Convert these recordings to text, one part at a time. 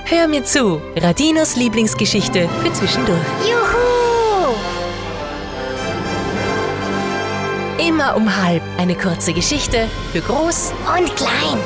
Hör mir zu, Radinos Lieblingsgeschichte für zwischendurch. Juhu! Immer um 12:30 eine kurze Geschichte für Groß Und klein.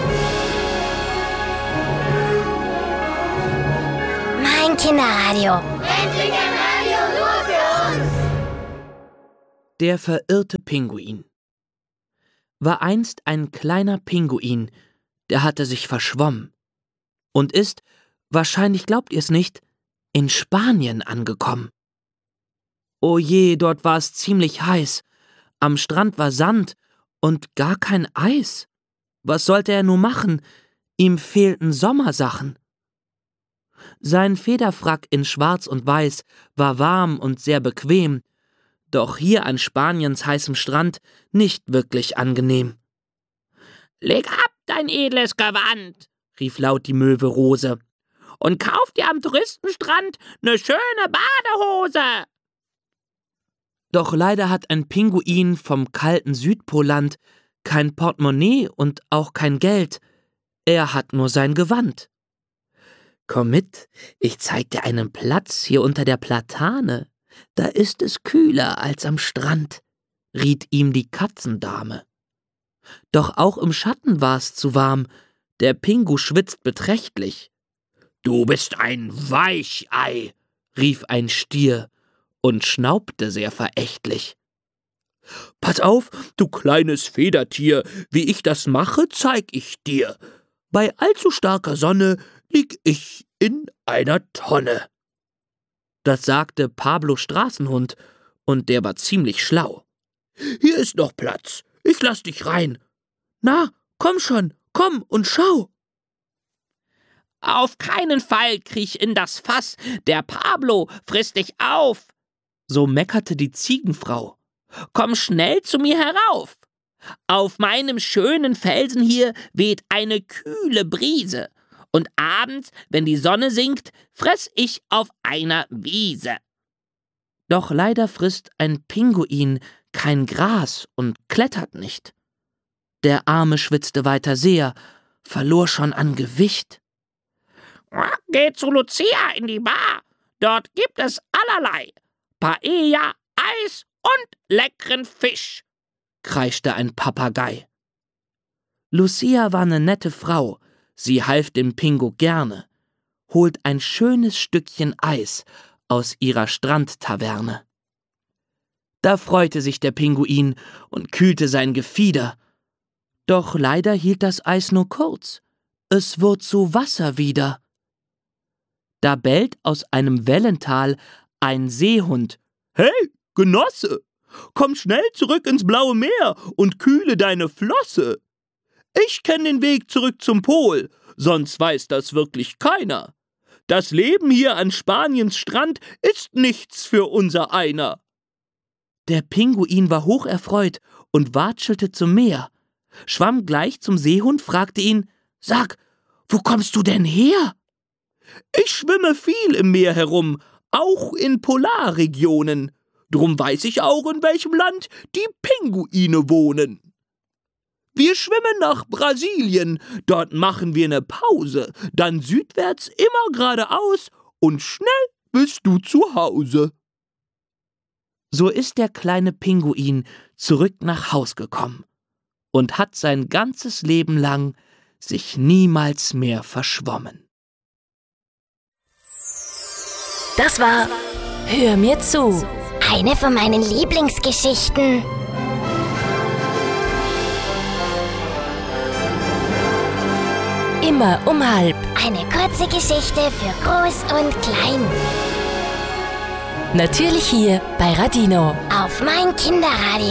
Mein Kinderradio. Endlich ein Radio nur für uns! Der verirrte Pinguin. War einst ein kleiner Pinguin, der hatte sich verschwommen und ist, wahrscheinlich glaubt ihr es nicht, in Spanien angekommen. Oh je, dort war es ziemlich heiß, am Strand war Sand und gar kein Eis. Was sollte er nur machen? Ihm fehlten Sommersachen. Sein Federfrack in Schwarz und Weiß war warm und sehr bequem, doch hier an Spaniens heißem Strand nicht wirklich angenehm. »Leg ab, dein edles Gewand«, rief laut die Möwe Rose, »und kauf dir am Touristenstrand ne schöne Badehose.« Doch leider hat ein Pinguin vom kalten Südpolland kein Portemonnaie und auch kein Geld. Er hat nur sein Gewand. »Komm mit, ich zeig dir einen Platz hier unter der Platane. Da ist es kühler als am Strand«, riet ihm die Katzendame. Doch auch im Schatten war's zu warm, der Pingu schwitzt beträchtlich. »Du bist ein Weichei«, rief ein Stier und schnaubte sehr verächtlich. »Pass auf, du kleines Federtier, wie ich das mache, zeig ich dir. Bei allzu starker Sonne lieg ich in einer Tonne.« Das sagte Pablo Straßenhund, und der war ziemlich schlau. »Hier ist noch Platz, ich lass dich rein. Na, komm schon, komm und schau.« »Auf keinen Fall kriech in das Fass, der Pablo frisst dich auf«, so meckerte die Ziegenfrau. »Komm schnell zu mir herauf. Auf meinem schönen Felsen hier weht eine kühle Brise, und abends, wenn die Sonne sinkt, fress ich auf einer Wiese.« Doch leider frisst ein Pinguin kein Gras und klettert nicht. Der Arme schwitzte weiter sehr, verlor schon an Gewicht. »Geh zu Lucia in die Bar, dort gibt es allerlei, Paella, Eis und leckeren Fisch«, kreischte ein Papagei. Lucia war ne nette Frau, sie half dem Pingu gerne, holt ein schönes Stückchen Eis aus ihrer Strandtaverne. Da freute sich der Pinguin und kühlte sein Gefieder. Doch leider hielt das Eis nur kurz, es wurde zu Wasser wieder. Da bellt aus einem Wellental ein Seehund. »Hey, Genosse, komm schnell zurück ins blaue Meer und kühle deine Flosse. Ich kenn den Weg zurück zum Pol, sonst weiß das wirklich keiner. Das Leben hier an Spaniens Strand ist nichts für unser einer.« Der Pinguin war hocherfreut und watschelte zum Meer, schwamm gleich zum Seehund, fragte ihn, »Sag, wo kommst du denn her?« »Ich schwimme viel im Meer herum, auch in Polarregionen. Drum weiß ich auch, in welchem Land die Pinguine wohnen. Wir schwimmen nach Brasilien, dort machen wir ne Pause, dann südwärts immer geradeaus und schnell bist du zu Hause.« So ist der kleine Pinguin zurück nach Haus gekommen und hat sein ganzes Leben lang sich niemals mehr verschwommen. Das war Hör mir zu. Eine von meinen Lieblingsgeschichten. Immer um 12:30. Eine kurze Geschichte für Groß und Klein. Natürlich hier bei Radino. Auf mein Kinderradio.